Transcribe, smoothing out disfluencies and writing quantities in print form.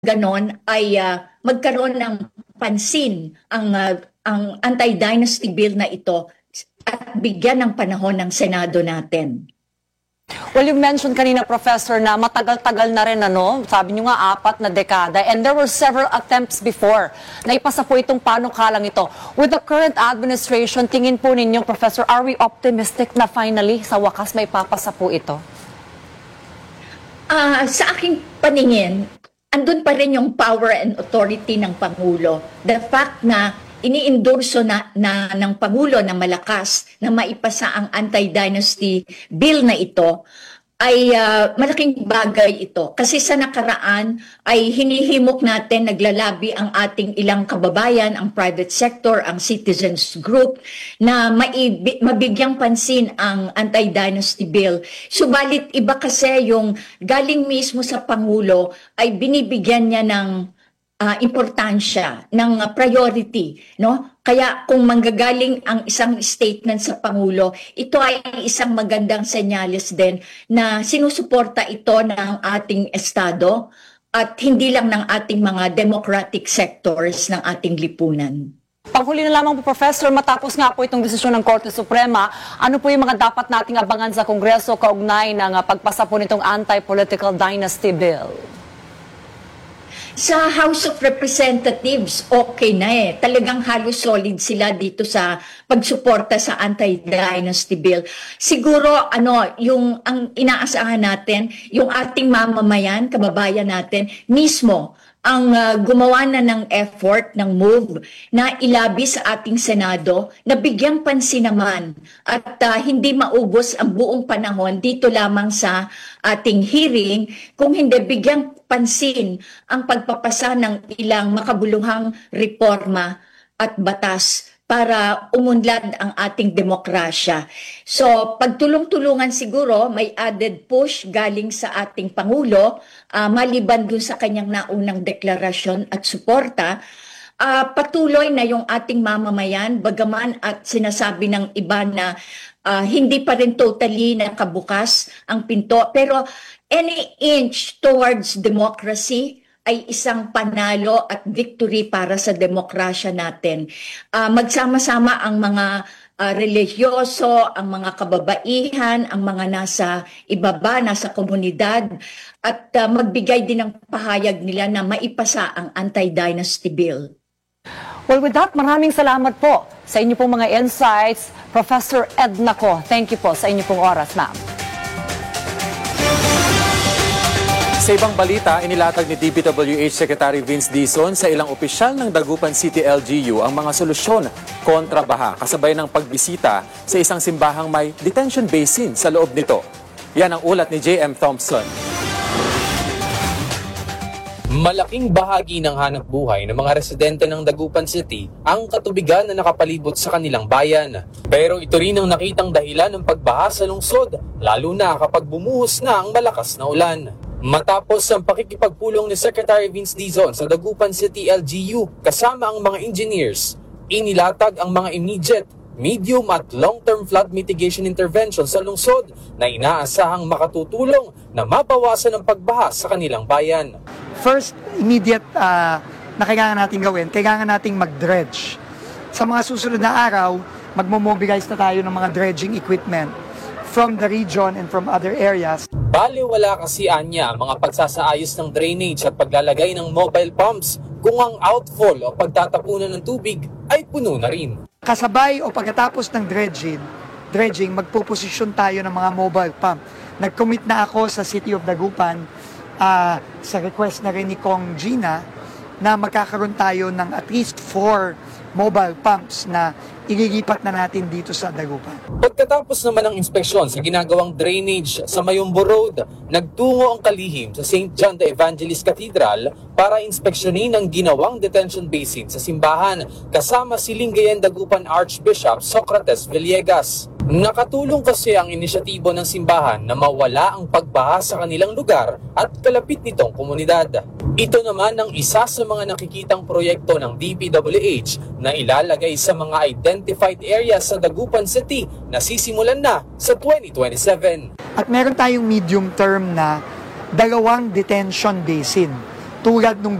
ganon ay magkaroon ng pansin ang anti-dynasty bill na ito at bigyan ng panahon ng Senado natin. Well, you mentioned kanina, Professor, na matagal-tagal na rin, sabi niyo nga 4 na dekada, and there were several attempts before na ipasa po itong panukalang ito. With the current administration, tingin po ninyo, Professor, are we optimistic na finally, sa wakas, may papasa po ito? Sa aking paningin, andun pa rin yung power and authority ng Pangulo. The fact na ini-endorso na ng Pangulo na malakas na maipasa ang anti-dynasty bill na ito ay malaking bagay ito. Kasi sa nakaraan ay hinihimok natin, naglalabi ang ating ilang kababayan, ang private sector, ang citizens group, na mabigyang pansin ang anti-dynasty bill. Subalit iba kasi yung galing mismo sa Pangulo ay binibigyan niya ng importansya, ng priority, no? Kaya kung manggagaling ang isang statement sa Pangulo, ito ay isang magandang senyales din na sinusuporta ito ng ating Estado at hindi lang ng ating mga democratic sectors ng ating lipunan. Panghuli na lamang po, Professor, matapos nga po itong desisyon ng Korte Suprema, ano po yung mga dapat nating abangan sa Kongreso kaugnay ng pagpasa po nitong anti-political dynasty bill? Sa House of Representatives, okay na Talagang halos solid sila dito sa pagsuporta sa anti-dynasty bill. Siguro, yung ang inaasahan natin, yung ating mamamayan, kababayan natin, mismo, ang gumawa na ng effort, ng move, na ilabi sa ating Senado, na bigyang pansin naman at hindi maubos ang buong panahon dito lamang sa ating hearing, kung hindi bigyang pansin ang pagpapasa ng ilang makabuluhang reforma at batas para umunlad ang ating demokrasya. So, pagtulong-tulungan siguro, may added push galing sa ating Pangulo, maliban dun sa kanyang naunang deklarasyon at suporta, patuloy na yung ating mamamayan, bagaman at sinasabi ng iba na hindi pa rin totally nakabukas ang pinto, pero any inch towards democracy ay isang panalo at victory para sa demokrasya natin. Magsama-sama ang mga religyoso, ang mga kababaihan, ang mga nasa ibaba, nasa komunidad, at magbigay din ng pahayag nila na maipasa ang anti-dynasty bill. Well, with that, maraming salamat po sa inyo pong mga insights. Professor Edna Ko, thank you po sa inyo pong oras, ma'am. Sa ibang balita, inilatag ni DPWH Secretary Vince Dizon sa ilang opisyal ng Dagupan City LGU ang mga solusyon kontra baha kasabay ng pagbisita sa isang simbahang may detention basin sa loob nito. Yan ang ulat ni J.M. Thompson. Malaking bahagi ng hanap buhay ng mga residente ng Dagupan City ang katubigan na nakapalibot sa kanilang bayan. Pero ito rin ang nakitang dahilan ng pagbaha sa lungsod, lalo na kapag bumuhos na ang malakas na ulan. Matapos ang pakikipagpulong ni Secretary Vince Dizon sa Dagupan City LGU kasama ang mga engineers, inilatag ang mga immediate, medium at long-term flood mitigation intervention sa lungsod na inaasahang makatutulong na mabawasan ang pagbaha sa kanilang bayan. First, immediate na kailangan natin gawin, kailangan nating mag-dredge. Sa mga susunod na araw, magmomobilize na tayo ng mga dredging equipment from the region and from other areas. Baliwala kasi anya ang mga pagsasaayos ng drainage at paglalagay ng mobile pumps kung ang outfall o pagtatapunan ng tubig ay puno na rin. Kasabay o pagkatapos ng dredging, magpuposisyon tayo ng mga mobile pump. Nag-commit na ako sa City of Dagupan sa request na rin ni Kong Gina na magkakaroon tayo ng at least 4 mobile pumps na ililipat na natin dito sa Dagupan. Pagkatapos naman ng inspeksyon sa ginagawang drainage sa Mayumbo Road, nagtungo ang kalihim sa St. John the Evangelist Cathedral para inspeksyonin ang ginawang detention basin sa simbahan kasama si Lingayen Dagupan Archbishop Socrates Villegas. Nakatulong kasi ang inisyatibo ng simbahan na mawala ang pagbaha sa kanilang lugar at kalapit nitong komunidad. Ito naman ang isa sa mga nakikitang proyekto ng DPWH na ilalagay sa mga identified areas sa Dagupan City na sisimulan na sa 2027. At meron tayong medium term na 2 detention basin tulad nung